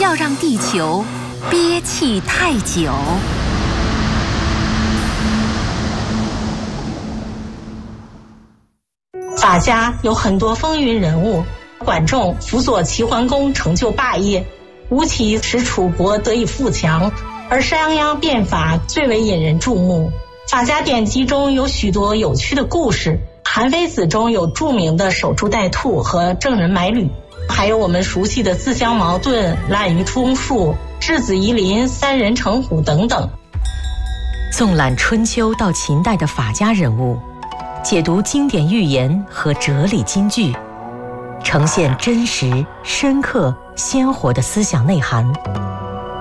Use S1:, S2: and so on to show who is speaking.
S1: 要让地球憋气太久。
S2: 法家有很多风云人物，管仲辅佐齐桓公成就霸业，吴起使楚国得以富强，而商鞅变法最为引人注目。法家典籍中有许多有趣的故事，韩非子中有著名的守株待兔和郑人买履，还有我们熟悉的自相矛盾、滥竽充数、质子夷陵、三人成虎等等。
S1: 纵览春秋到秦代的法家人物，解读经典寓言和哲理金句，呈现真实、深刻、鲜活的思想内涵，